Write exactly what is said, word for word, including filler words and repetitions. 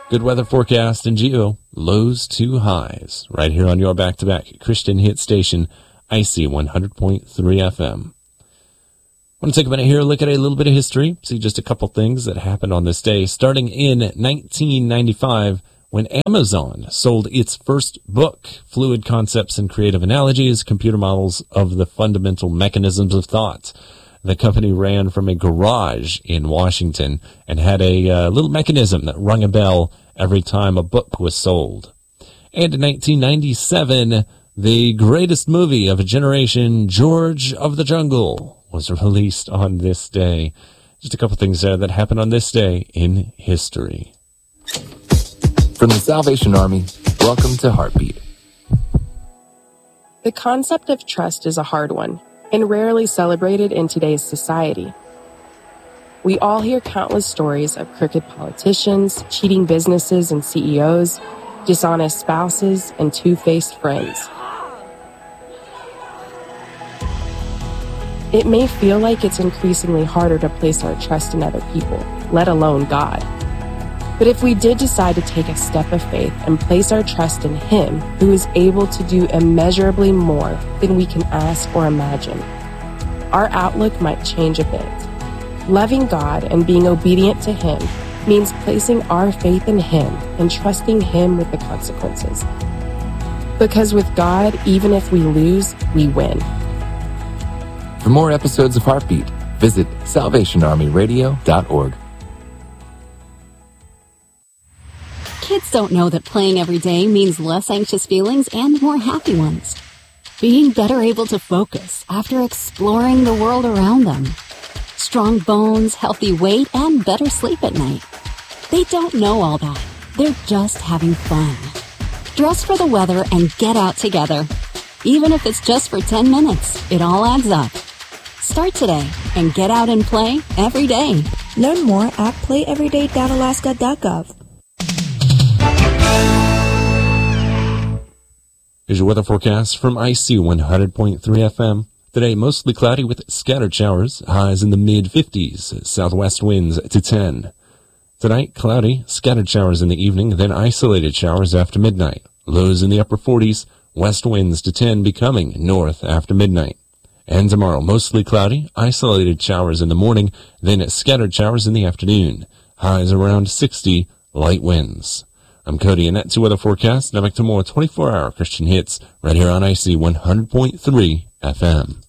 Good weather forecast and geo, lows to highs, right here on your back-to-back Christian hit station, I C one hundred point three F M. I want to take a minute here, look at a little bit of history, see just a couple things that happened on this day. Starting in nineteen ninety-five, when Amazon sold its first book, Fluid Concepts and Creative Analogies, Computer Models of the Fundamental Mechanisms of Thought. The company ran from a garage in Washington and had a uh, little mechanism that rung a bell every time a book was sold. And in nineteen ninety-seven, the greatest movie of a generation, George of the Jungle, was released on this day. Just a couple things there that happened on this day in history. From the Salvation Army, welcome to Heartbeat. The concept of trust is a hard one, and rarely celebrated in today's society. We all hear countless stories of crooked politicians, cheating businesses and C E Os, dishonest spouses, and two-faced friends. It may feel like it's increasingly harder to place our trust in other people, let alone God. But if we did decide to take a step of faith and place our trust in Him, who is able to do immeasurably more than we can ask or imagine, our outlook might change a bit. Loving God and being obedient to Him means placing our faith in Him and trusting Him with the consequences. Because with God, even if we lose, we win. For more episodes of Heartbeat, visit salvation army radio dot org. Kids don't know that playing every day means less anxious feelings and more happy ones. Being better able to focus after exploring the world around them. Strong bones, healthy weight, and better sleep at night. They don't know all that. They're just having fun. Dress for the weather and get out together. Even if it's just for ten minutes, it all adds up. Start today and get out and play every day. Learn more at play everyday dot alaska dot gov. Here's your weather forecast from I C one hundred point three F M. Today, mostly cloudy with scattered showers, highs in the mid-fifties, southwest winds to ten. Tonight, cloudy, scattered showers in the evening, then isolated showers after midnight. Lows in the upper forties, west winds to ten, becoming north after midnight. And tomorrow, mostly cloudy, isolated showers in the morning, then scattered showers in the afternoon. Highs around sixty, light winds. I'm Cody, and that's your weather forecast. Now back to more twenty-four hour Christian hits right here on I C one hundred point three F M.